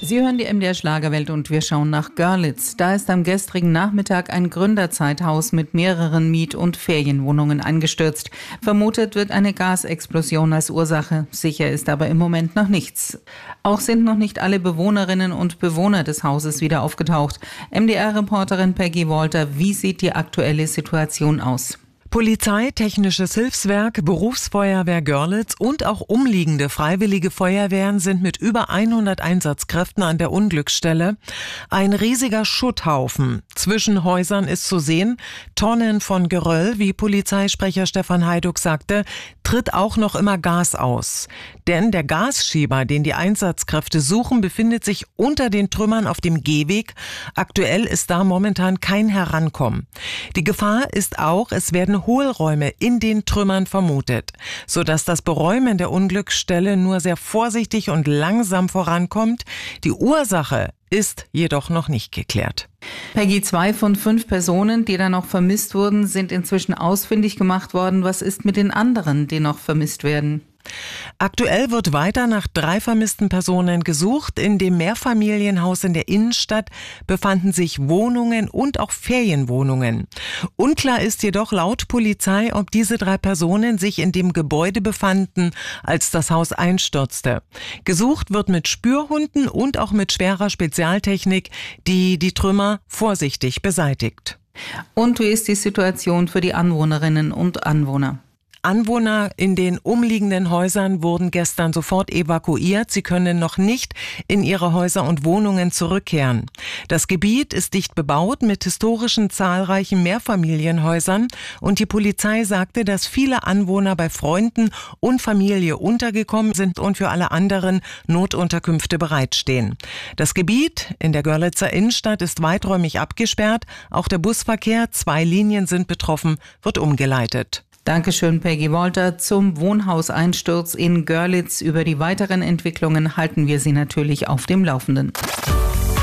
Sie hören die MDR Schlagerwelt und wir schauen nach Görlitz. Da ist am gestrigen Nachmittag ein Gründerzeithaus mit mehreren Miet- und Ferienwohnungen eingestürzt. Vermutet wird eine Gasexplosion als Ursache. Sicher ist aber im Moment noch nichts. Auch sind noch nicht alle Bewohnerinnen und Bewohner des Hauses wieder aufgetaucht. MDR-Reporterin Peggy Walter, wie sieht die aktuelle Situation aus? Polizei, Technisches Hilfswerk, Berufsfeuerwehr Görlitz und auch umliegende freiwillige Feuerwehren sind mit über 100 Einsatzkräften an der Unglücksstelle. Ein riesiger Schutthaufen zwischen Häusern ist zu sehen. Tonnen von Geröll, wie Polizeisprecher Stefan Heiduck sagte, tritt auch noch immer Gas aus. Denn der Gasschieber, den die Einsatzkräfte suchen, befindet sich unter den Trümmern auf dem Gehweg. Aktuell ist da momentan kein Herankommen. Die Gefahr ist auch, es werden Hohlräume in den Trümmern vermutet, sodass das Beräumen der Unglücksstelle nur sehr vorsichtig und langsam vorankommt. Die Ursache ist jedoch noch nicht geklärt. Peggy, 2 von 5 Personen, die da noch vermisst wurden, sind inzwischen ausfindig gemacht worden. Was ist mit den anderen, die noch vermisst werden? Aktuell wird weiter nach 3 vermissten Personen gesucht. In dem Mehrfamilienhaus in der Innenstadt befanden sich Wohnungen und auch Ferienwohnungen. Unklar ist jedoch laut Polizei, ob diese 3 Personen sich in dem Gebäude befanden, als das Haus einstürzte. Gesucht wird mit Spürhunden und auch mit schwerer Spezialtechnik, die die Trümmer vorsichtig beseitigt. Und wie ist die Situation für die Anwohnerinnen und Anwohner? Anwohner in den umliegenden Häusern wurden gestern sofort evakuiert. Sie können noch nicht in ihre Häuser und Wohnungen zurückkehren. Das Gebiet ist dicht bebaut mit historischen zahlreichen Mehrfamilienhäusern und die Polizei sagte, dass viele Anwohner bei Freunden und Familie untergekommen sind und für alle anderen Notunterkünfte bereitstehen. Das Gebiet in der Görlitzer Innenstadt ist weiträumig abgesperrt. Auch der Busverkehr, 2 Linien sind betroffen, wird umgeleitet. Dankeschön, Peggy Walter. Zum Wohnhauseinsturz in Görlitz. Über die weiteren Entwicklungen halten wir Sie natürlich auf dem Laufenden.